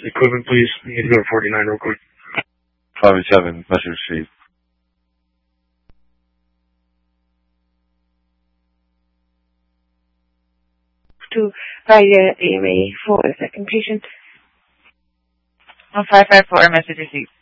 equipment, please. You need to go to 49 real quick. 587, Messenger Street. To Via AMA for a second patient. 554, Messenger Street.